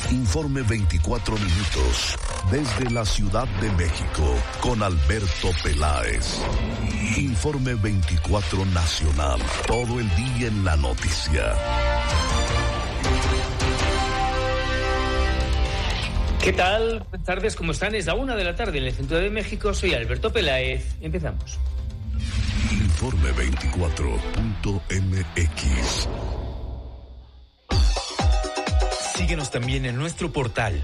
Informe 24 minutos desde la Ciudad de México con Alberto Peláez. Informe 24 nacional, todo el día en la noticia. ¿Qué tal? Buenas tardes, ¿cómo están? Es la 1 de la tarde en el centro de México. Soy Alberto Peláez. Empezamos. Informe 24.mx. Síguenos también en nuestro portal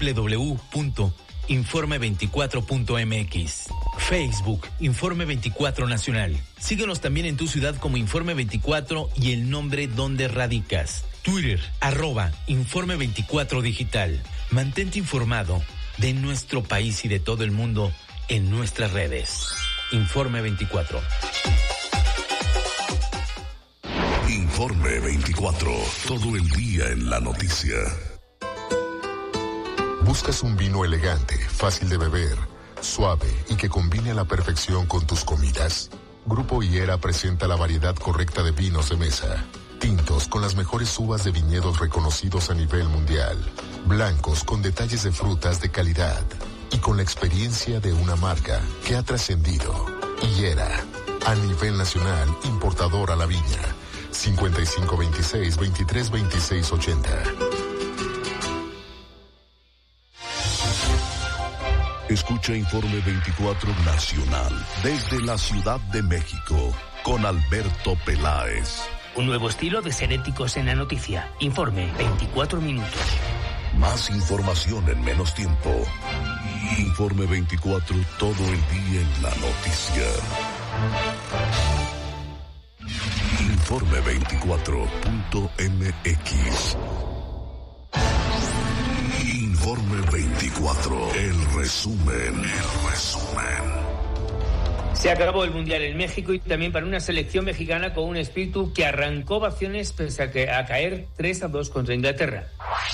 www.informe24.mx. Facebook, Informe 24 Nacional. Síguenos también en tu ciudad como Informe 24 y el nombre donde radicas. Twitter, @Informe 24 Digital. Mantente informado de nuestro país y de todo el mundo en nuestras redes. Informe 24. Informe 24, todo el día en la noticia. ¿Buscas un vino elegante, fácil de beber, suave y que combine a la perfección con tus comidas? Grupo Higuera presenta la variedad correcta de vinos de mesa. Tintos con las mejores uvas de viñedos reconocidos a nivel mundial. Blancos con detalles de frutas de calidad. Y con la experiencia de una marca que ha trascendido. Higuera, a nivel nacional, importador a la viña. 5526-232680. Escucha Informe 24 Nacional desde la Ciudad de México con Alberto Peláez. Un nuevo estilo de ser éticos en la noticia. Informe 24 minutos. Más información en menos tiempo. Informe 24, todo el día en la noticia. Informe 24.mx. Informe 24, el resumen. Se acabó el Mundial en México y también para una selección mexicana con un espíritu que arrancó ovaciones pese a caer 3-2 contra Inglaterra.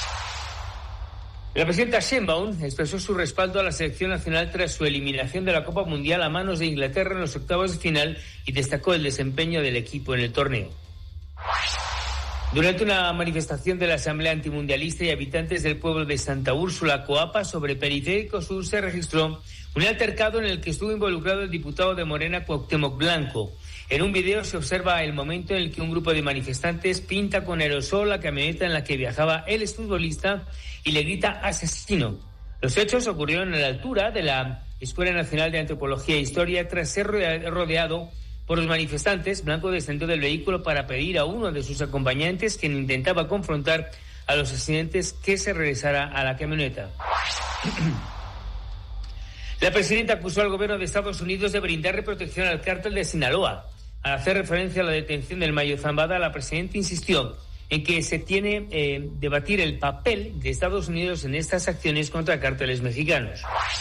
La presidenta Sheinbaum expresó su respaldo a la selección nacional tras su eliminación de la Copa Mundial a manos de Inglaterra en los octavos de final y destacó el desempeño del equipo en el torneo. Durante una manifestación de la Asamblea Antimundialista y habitantes del pueblo de Santa Úrsula, Coapa, sobre Periférico Sur, se registró un altercado en el que estuvo involucrado el diputado de Morena, Cuauhtémoc Blanco. En un video se observa el momento en el que un grupo de manifestantes pinta con aerosol la camioneta en la que viajaba el exfutbolista y le grita asesino. Los hechos ocurrieron a la altura de la Escuela Nacional de Antropología e Historia. Tras ser rodeado por los manifestantes, Blanco descendió del vehículo para pedir a uno de sus acompañantes, quien intentaba confrontar a los asistentes, que se regresara a la camioneta. La presidenta acusó al gobierno de Estados Unidos de brindarle protección al cártel de Sinaloa. Al hacer referencia a la detención del Mayo Zambada, la presidenta insistió en que se tiene debatir el papel de Estados Unidos en estas acciones contra cárteles mexicanos.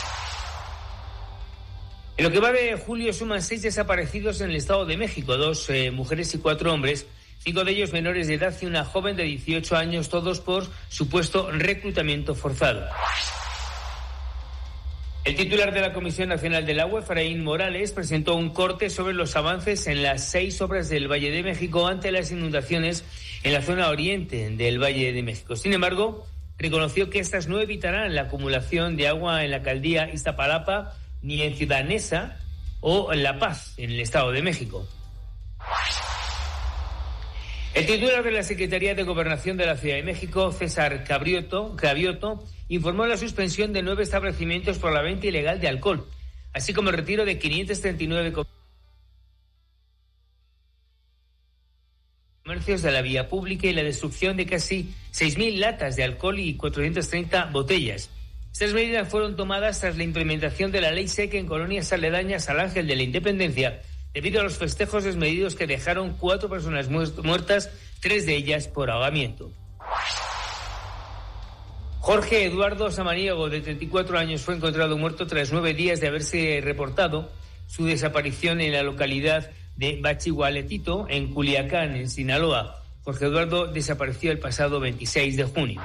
En lo que va de julio suman 6 desaparecidos en el Estado de México, 2 mujeres y 4 hombres, 5 de ellos menores de edad y una joven de 18 años, todos por supuesto reclutamiento forzado. El titular de la Comisión Nacional del Agua, Efraín Morales, presentó un corte sobre los avances en las 6 obras del Valle de México ante las inundaciones en la zona oriente del Valle de México. Sin embargo, reconoció que estas no evitarán la acumulación de agua en la alcaldía Iztapalapa, ni en Ciudad Neza o en La Paz, en el Estado de México. El titular de la Secretaría de Gobernación de la Ciudad de México, César Cravioto, informó la suspensión de 9 establecimientos por la venta ilegal de alcohol, así como el retiro de 539 comercios de la vía pública y la destrucción de casi 6.000 latas de alcohol y 430 botellas. Estas medidas fueron tomadas tras la implementación de la ley seca en colonias aledañas al Ángel de la Independencia, debido a los festejos desmedidos que dejaron 4 personas muertas, 3 de ellas por ahogamiento. Jorge Eduardo Samaniego, de 34 años, fue encontrado muerto tras 9 días de haberse reportado su desaparición en la localidad de Bachihualetito, en Culiacán, en Sinaloa. Jorge Eduardo desapareció el pasado 26 de junio.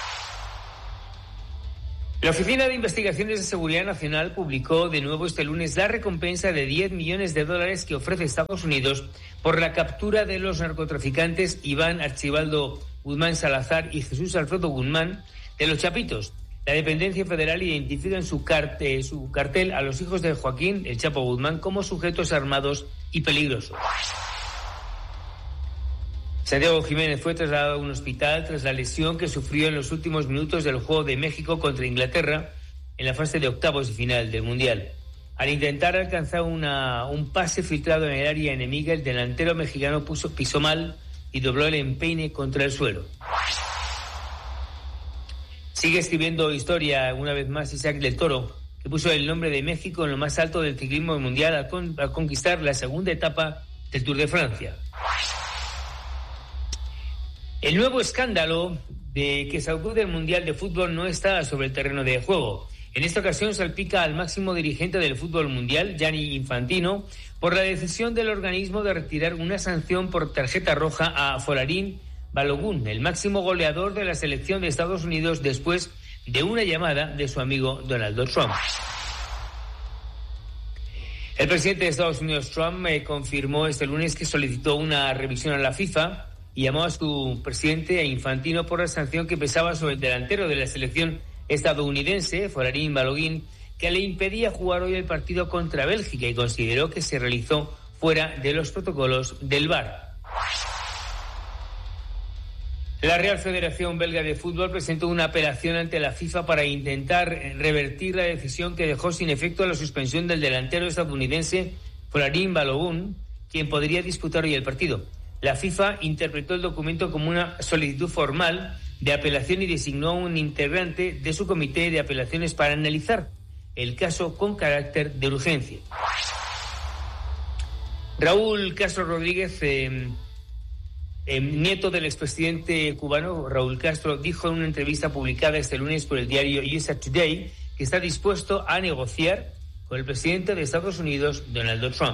La Oficina de Investigaciones de Seguridad Nacional publicó de nuevo este lunes la recompensa de $10 millones que ofrece Estados Unidos por la captura de los narcotraficantes Iván Archibaldo Guzmán Salazar y Jesús Alfredo Guzmán, de Los Chapitos. La dependencia federal identifica en su cartel a los hijos de Joaquín El Chapo Guzmán como sujetos armados y peligrosos. Santiago Jiménez fue trasladado a un hospital tras la lesión que sufrió en los últimos minutos del juego de México contra Inglaterra en la fase de octavos y final del Mundial. Al intentar alcanzar un pase filtrado en el área enemiga, el delantero mexicano pisó mal y dobló el empeine contra el suelo. Sigue escribiendo historia una vez más Isaac del Toro, que puso el nombre de México en lo más alto del ciclismo mundial al conquistar la segunda etapa del Tour de Francia. El nuevo escándalo de que sacude el Mundial de Fútbol no está sobre el terreno de juego. En esta ocasión salpica al máximo dirigente del fútbol mundial, Gianni Infantino, por la decisión del organismo de retirar una sanción por tarjeta roja a Folarin Balogun, el máximo goleador de la selección de Estados Unidos, después de una llamada de su amigo Donald Trump. El presidente de Estados Unidos, Trump, confirmó este lunes que solicitó una revisión a la FIFA y llamó a su presidente, a Infantino, por la sanción que pesaba sobre el delantero de la selección estadounidense, Folarin Balogun, que le impedía jugar hoy el partido contra Bélgica, y consideró que se realizó fuera de los protocolos del VAR. La Real Federación Belga de Fútbol presentó una apelación ante la FIFA para intentar revertir la decisión que dejó sin efecto la suspensión del delantero estadounidense Folarin Balogun, quien podría disputar hoy el partido. La FIFA interpretó el documento como una solicitud formal de apelación y designó a un integrante de su comité de apelaciones para analizar el caso con carácter de urgencia. Raúl Castro Rodríguez, nieto del expresidente cubano Raúl Castro, dijo en una entrevista publicada este lunes por el diario USA Today que está dispuesto a negociar con el presidente de Estados Unidos, Donald Trump.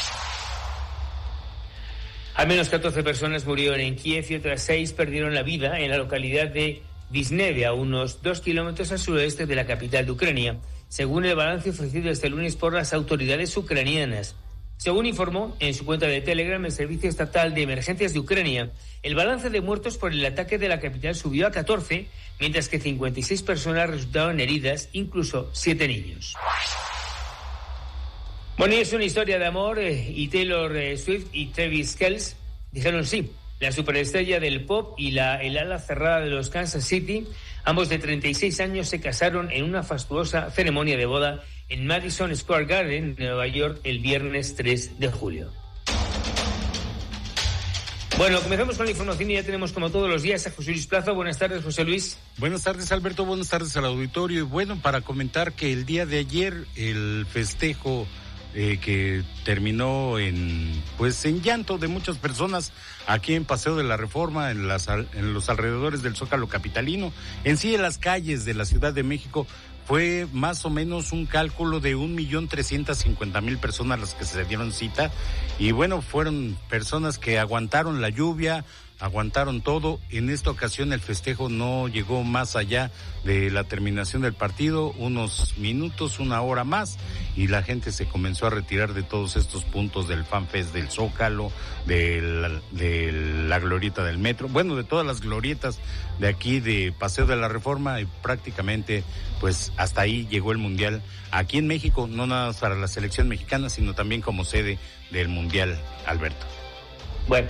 Al menos 14 personas murieron en Kiev y otras 6 perdieron la vida en la localidad de Visneve, a unos 2 kilómetros al suroeste de la capital de Ucrania, según el balance ofrecido este lunes por las autoridades ucranianas. Según informó en su cuenta de Telegram el Servicio Estatal de Emergencias de Ucrania, el balance de muertos por el ataque de la capital subió a 14, mientras que 56 personas resultaron heridas, incluso 7 niños. Bueno, y es una historia de amor y Taylor Swift y Travis Kelce dijeron sí. La superestrella del pop y el ala cerrada de los Kansas City, ambos de 36 años, se casaron en una fastuosa ceremonia de boda en Madison Square Garden, Nueva York, el viernes 3 de julio. Bueno, comenzamos con la información y ya tenemos como todos los días a José Luis Plaza. Buenas tardes, José Luis. Buenas tardes, Alberto. Buenas tardes al auditorio. Y bueno, para comentar que el día de ayer el festejo que terminó en llanto de muchas personas aquí en Paseo de la Reforma, en los alrededores del Zócalo capitalino, en sí en las calles de la Ciudad de México. Fue más o menos un cálculo de 1,350,000 personas las que se dieron cita, y bueno, fueron personas que aguantaron la lluvia, aguantaron todo. En esta ocasión el festejo no llegó más allá de la terminación del partido, unos minutos, una hora más, y la gente se comenzó a retirar de todos estos puntos del FanFest del Zócalo, de la glorieta del metro, bueno, de todas las glorietas de aquí de Paseo de la Reforma, y prácticamente pues hasta ahí llegó el Mundial aquí en México, no nada más para la selección mexicana, sino también como sede del Mundial, Alberto. Bueno,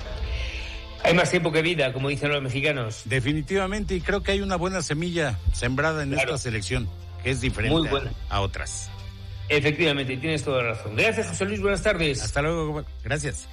hay más tiempo que vida, como dicen los mexicanos. Definitivamente, y creo que hay una buena semilla sembrada en esta selección, que es diferente a otras. Efectivamente, tienes toda la razón. Gracias, José Luis, buenas tardes. Hasta luego, gracias.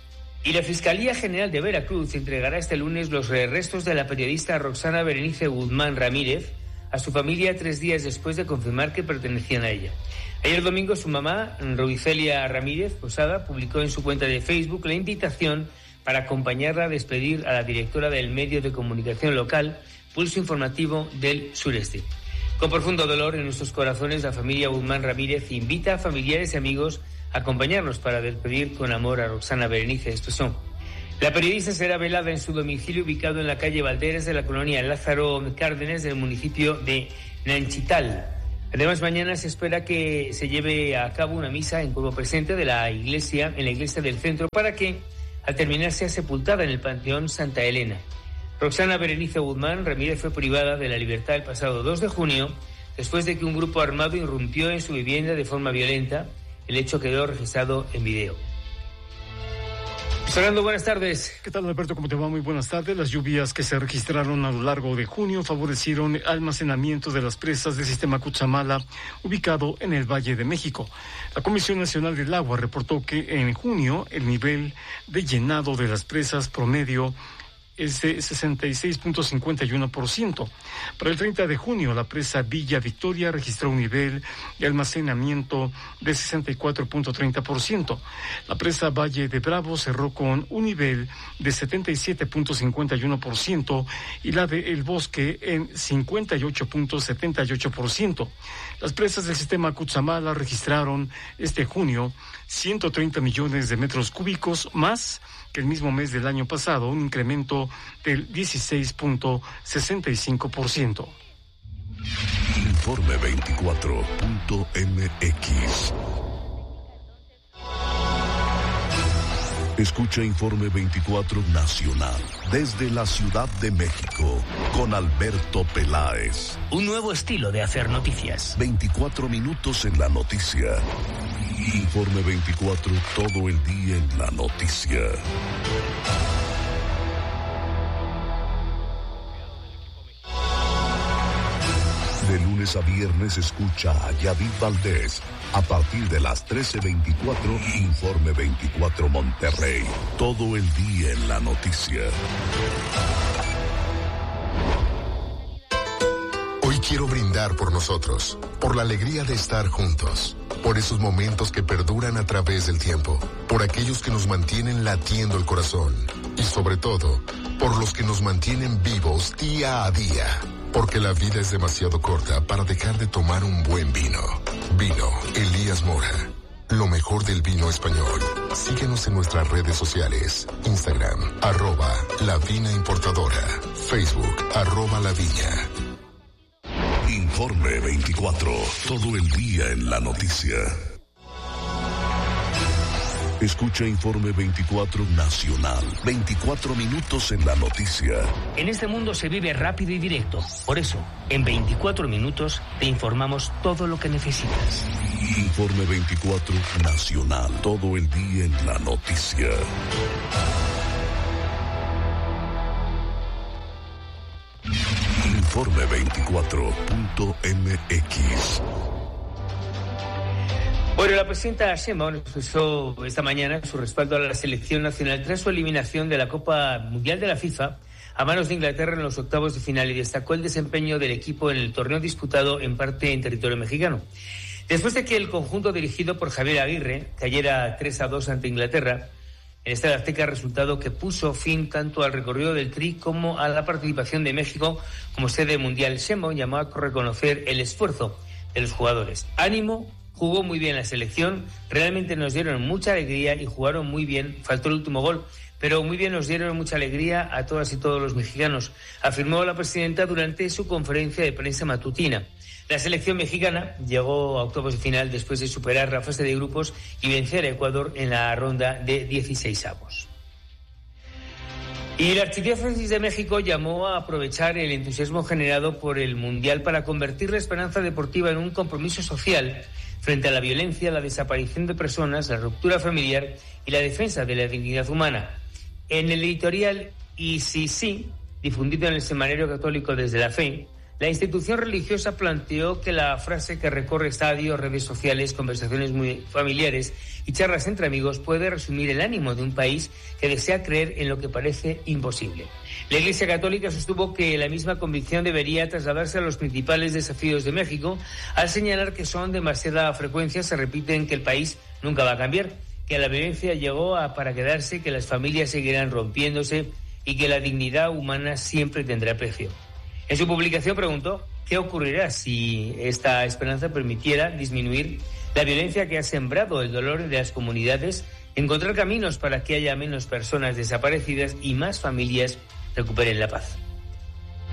Y la Fiscalía General de Veracruz entregará este lunes los restos de la periodista Roxana Berenice Guzmán Ramírez a su familia 3 días después de confirmar que pertenecían a ella. Ayer domingo su mamá, Ruicelia Ramírez Posada, publicó en su cuenta de Facebook la invitación para acompañarla a despedir a la directora del medio de comunicación local, Pulso Informativo del Sureste. Con profundo dolor en nuestros corazones, la familia Guzmán Ramírez invita a familiares y amigos a acompañarnos para despedir con amor a Roxana Berenice, expresó. La periodista será velada en su domicilio ubicado en la calle Valderas de la colonia Lázaro Cárdenas del municipio de Nanchital. Además, mañana se espera que se lleve a cabo una misa en cuerpo presente en la iglesia del centro, para que al terminar sea sepultada en el Panteón Santa Elena. Roxana Berenice Guzmán Ramírez fue privada de la libertad el pasado 2 de junio después de que un grupo armado irrumpió en su vivienda de forma violenta. El hecho quedó registrado en video. Fernando, buenas tardes. ¿Qué tal, Alberto? ¿Cómo te va? Muy buenas tardes. Las lluvias que se registraron a lo largo de junio favorecieron el almacenamiento de las presas del sistema Cutzamala, ubicado en el Valle de México. La Comisión Nacional del Agua reportó que en junio el nivel de llenado de las presas promedio es de 66.51%. Para el 30 de junio, la presa Villa Victoria registró un nivel de almacenamiento de 64.30%. La presa Valle de Bravo cerró con un nivel de 77.51% y la de El Bosque en 58.78%. Las presas del sistema Cutzamala registraron este junio 130 millones de metros cúbicos más que el mismo mes del año pasado, un incremento del 16.65%. Informe 24.mx. Escucha Informe 24 Nacional desde la Ciudad de México con Alberto Peláez. Un nuevo estilo de hacer noticias. 24 minutos en la noticia. Informe 24, todo el día en la noticia. De lunes a viernes escucha a Yadid Valdés. A partir de las 13:24, Informe 24 Monterrey. Todo el día en la noticia. Hoy quiero brindar por nosotros, por la alegría de estar juntos, por esos momentos que perduran a través del tiempo, por aquellos que nos mantienen latiendo el corazón y sobre todo, por los que nos mantienen vivos día a día. Porque la vida es demasiado corta para dejar de tomar un buen vino. Vino Elías Mora. Lo mejor del vino español. Síguenos en nuestras redes sociales. Instagram, @lavinaimportadora. Facebook, @laviña. Informe 24, todo el día en la noticia. Escucha Informe 24 Nacional. 24 minutos en la noticia. En este mundo se vive rápido y directo. Por eso, en 24 minutos te informamos todo lo que necesitas. Informe 24 Nacional. Todo el día en la noticia. Informe 24.mx. Bueno, la presidenta Sheinbaum expresó esta mañana su respaldo a la selección nacional tras su eliminación de la Copa Mundial de la FIFA a manos de Inglaterra en los octavos de final y destacó el desempeño del equipo en el torneo disputado en parte en territorio mexicano. Después de que el conjunto dirigido por Javier Aguirre cayera 3-2 ante Inglaterra, en Estadio Azteca, resultado que puso fin tanto al recorrido del Tri como a la participación de México como sede mundial. Sheinbaum llamó a reconocer el esfuerzo de los jugadores. Ánimo. Jugó muy bien la selección, realmente nos dieron mucha alegría y jugaron muy bien, faltó el último gol, pero muy bien nos dieron mucha alegría a todas y todos los mexicanos, afirmó la presidenta durante su conferencia de prensa matutina. La selección mexicana llegó a octavos de final después de superar la fase de grupos y vencer a Ecuador en la ronda de 16avos. Y la Archidiócesis de México llamó a aprovechar el entusiasmo generado por el Mundial para convertir la esperanza deportiva en un compromiso social frente a la violencia, la desaparición de personas, la ruptura familiar y la defensa de la dignidad humana. En el editorial ICC, difundido en el Semanario Católico Desde la Fe, la institución religiosa planteó que la frase que recorre estadios, redes sociales, conversaciones muy familiares y charlas entre amigos puede resumir el ánimo de un país que desea creer en lo que parece imposible. La Iglesia Católica sostuvo que la misma convicción debería trasladarse a los principales desafíos de México, al señalar que son demasiada frecuencia, se repiten que el país nunca va a cambiar, que la violencia llegó para quedarse, que las familias seguirán rompiéndose y que la dignidad humana siempre tendrá precio. En su publicación preguntó qué ocurrirá si esta esperanza permitiera disminuir la violencia que ha sembrado el dolor de las comunidades, encontrar caminos para que haya menos personas desaparecidas y más familias recuperen la paz.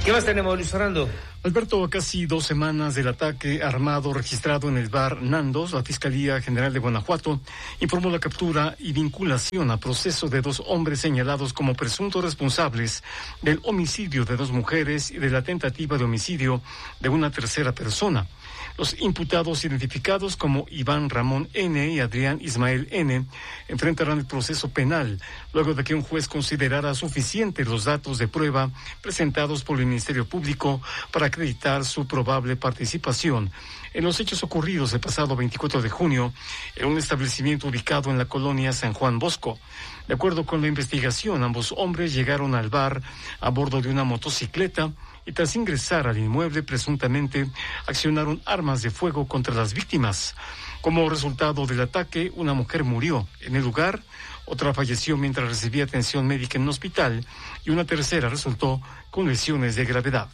¿Qué más tenemos, Luis Fernando? Alberto, a casi 2 semanas del ataque armado registrado en el bar Nandos, la Fiscalía General de Guanajuato informó la captura y vinculación a proceso de 2 hombres señalados como presuntos responsables del homicidio de 2 mujeres y de la tentativa de homicidio de una tercera persona. Los imputados, identificados como Iván Ramón N. y Adrián Ismael N., enfrentarán el proceso penal luego de que un juez considerara suficientes los datos de prueba presentados por el Ministerio Público para acreditar su probable participación en los hechos ocurridos el pasado 24 de junio en un establecimiento ubicado en la colonia San Juan Bosco. De acuerdo con la investigación, ambos hombres llegaron al bar a bordo de una motocicleta y tras ingresar al inmueble presuntamente accionaron armas de fuego contra las víctimas. Como resultado del ataque, una mujer murió en el lugar, otra falleció mientras recibía atención médica en un hospital y una tercera resultó con lesiones de gravedad.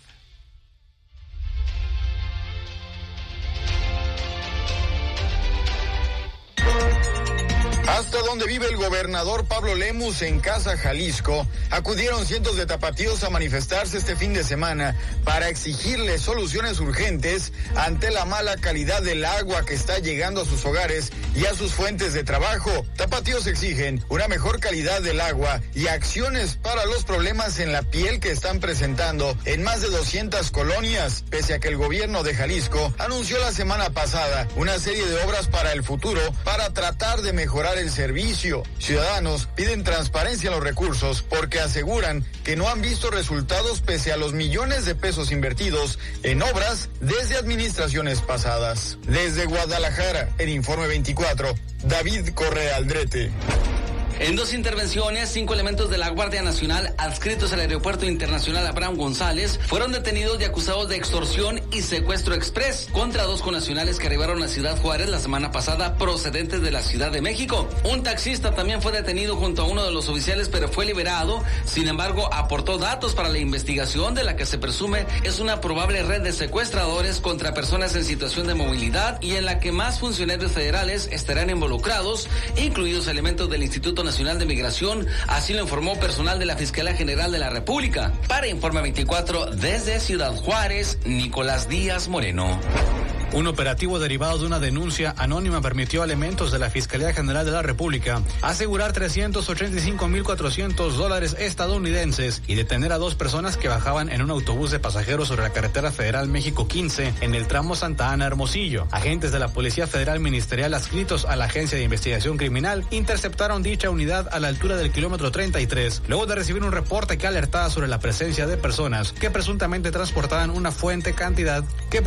Hasta donde vive el gobernador Pablo Lemus, en Casa Jalisco, acudieron cientos de tapatíos a manifestarse este fin de semana para exigirle soluciones urgentes ante la mala calidad del agua que está llegando a sus hogares y a sus fuentes de trabajo. Tapatíos exigen una mejor calidad del agua y acciones para los problemas en la piel que están presentando en más de 200 colonias, pese a que el gobierno de Jalisco anunció la semana pasada una serie de obras para el futuro para tratar de mejorar el servicio. Ciudadanos piden transparencia en los recursos porque aseguran que no han visto resultados pese a los millones de pesos invertidos en obras desde administraciones pasadas. Desde Guadalajara, en Informe 24, David Correa Aldrete. En 2 intervenciones, 5 elementos de la Guardia Nacional adscritos al Aeropuerto Internacional Abraham González fueron detenidos y acusados de extorsión y secuestro express contra 2 connacionales que arribaron a Ciudad Juárez la semana pasada procedentes de la Ciudad de México. Un taxista también fue detenido junto a uno de los oficiales, pero fue liberado. Sin embargo, aportó datos para la investigación de la que se presume es una probable red de secuestradores contra personas en situación de movilidad y en la que más funcionarios federales estarán involucrados, incluidos elementos del Instituto Nacional de Migración, así lo informó personal de la Fiscalía General de la República. Para Informe 24, desde Ciudad Juárez, Nicolás Díaz Moreno. Un operativo derivado de una denuncia anónima permitió a elementos de la Fiscalía General de la República asegurar $385,400 estadounidenses y detener a 2 personas que bajaban en un autobús de pasajeros sobre la carretera federal México 15 en el tramo Santa Ana Hermosillo. Agentes de la Policía Federal Ministerial adscritos a la Agencia de Investigación Criminal interceptaron dicha unidad a la altura del kilómetro 33, luego de recibir un reporte que alertaba sobre la presencia de personas que presuntamente transportaban una fuerte cantidad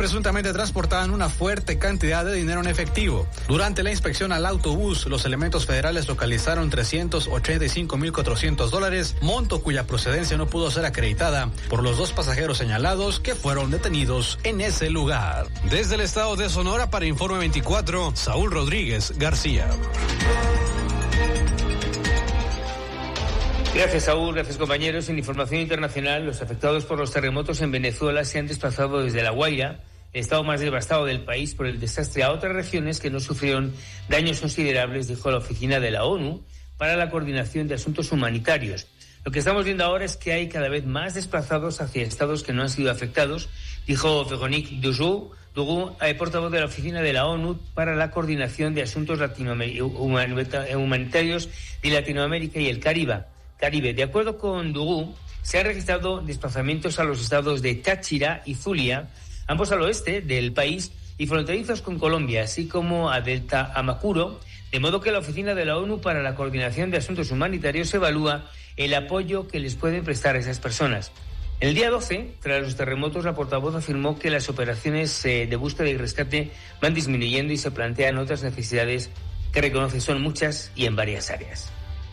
de dinero en efectivo. Durante la inspección al autobús, los elementos federales localizaron $385,400, monto cuya procedencia no pudo ser acreditada por los 2 pasajeros señalados que fueron detenidos en ese lugar. Desde el estado de Sonora, para Informe 24, Saúl Rodríguez García. Gracias, Saúl. Gracias, compañeros. En información internacional, los afectados por los terremotos en Venezuela se han desplazado desde La Guaira, el estado más devastado del país por el desastre, a otras regiones que no sufrieron daños considerables, dijo la Oficina de la ONU para la Coordinación de Asuntos Humanitarios. Lo que estamos viendo ahora es que hay cada vez más desplazados hacia estados que no han sido afectados, dijo Véronique Dugu, portavoz de la Oficina de la ONU para la Coordinación de Asuntos Humanitarios de Latinoamérica y el Caribe. De acuerdo con Dugu, se han registrado desplazamientos a los estados de Táchira y Zulia, ambos al oeste del país y fronterizos con Colombia, así como a Delta Amacuro, de modo que la Oficina de la ONU para la Coordinación de Asuntos Humanitarios evalúa el apoyo que les pueden prestar a esas personas. El día 12, tras los terremotos, la portavoz afirmó que las operaciones de búsqueda y rescate van disminuyendo y se plantean otras necesidades que reconoce son muchas y en varias áreas.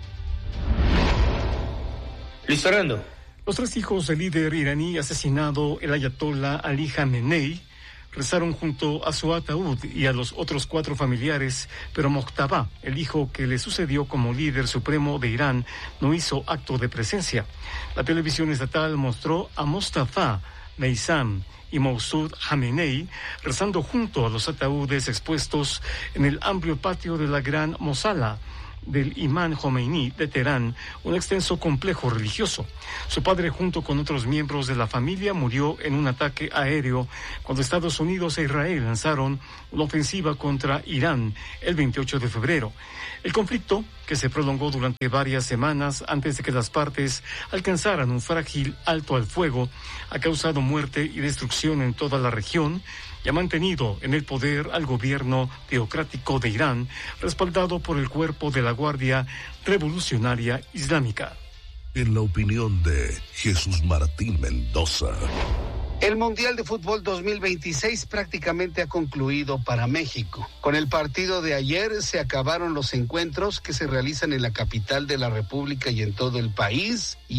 Luis Fernando. Los 3 hijos del líder iraní asesinado, el ayatolá Ali Khamenei, rezaron junto a su ataúd y a los otros 4 familiares, pero Mojtaba, el hijo que le sucedió como líder supremo de Irán, no hizo acto de presencia. La televisión estatal mostró a Mostafa Meissam y Mossoud Khamenei rezando junto a los ataúdes expuestos en el amplio patio de la Gran Mosala, del Imán Jomeini de Teherán un extenso complejo religioso. Su padre, junto con otros miembros de la familia, murió en un ataque aéreo cuando Estados Unidos e Israel lanzaron una ofensiva contra Irán el 28 de febrero. El conflicto, que se prolongó durante varias semanas antes de que las partes alcanzaran un frágil alto al fuego, ha causado muerte y destrucción en toda la región y ha mantenido en el poder al gobierno teocrático de Irán, respaldado por el cuerpo de la Guardia Revolucionaria Islámica. En la opinión de Jesús Martín Mendoza. El Mundial de Fútbol 2026 prácticamente ha concluido para México. Con el partido de ayer se acabaron los encuentros que se realizan en la capital de la República y en todo el país.